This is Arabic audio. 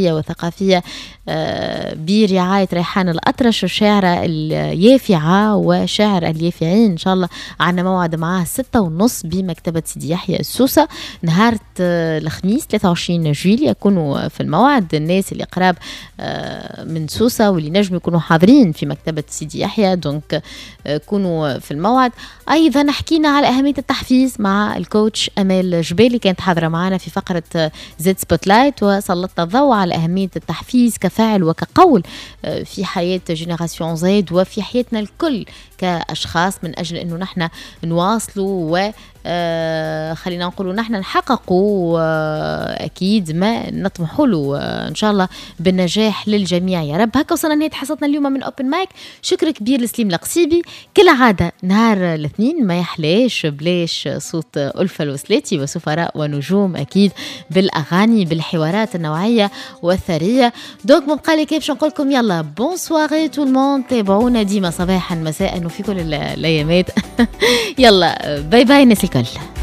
ثقافية وثقافية برعاية ريحان الأطرش الشاعرة اليافعة وشاعر اليافعين. إن شاء الله عنا موعد معاه 6:30 بمكتبة سيدي يحيى السوسة نهار الخميس 23 جويلية. يكونوا في الموعد الناس اللي قراب من سوسة واللي نجم يكونوا حاضرين في مكتبة سيدي يحيى، دونك كونوا في الموعد. أيضا حكينا على أهمية التحفيز مع الكوتش أمال جبالي، كانت حاضرة معنا في فقرة زيت سبوتلايت وسلطت الضوء على أهمية التحفيز كفاعل وكقول في حياة جينيراسيون زيد وفي حياتنا الكل كأشخاص، من أجل أنه نحن نواصلوا و خلينا نقولوا نحن نحققوا أكيد ما نطمحوا له إن شاء الله بالنجاح للجميع يا رب. هكا وصلنا نهاية حصتنا اليوم من أوبن مايك. شكر كبير لسليم القصيبي. كل عادة نهار الاثنين ما يحلاش بلاش صوت ألفة الوسلاتي وسفراء ونجوم أكيد بالأغاني بالحوارات النوعية والثرية. دوك مبقالي كيف نقول لكم يلا بون سواري تو الموند، تابعونا ديما صباحا مساء وفي كل الأيامات. يلا باي باي الناس الكل.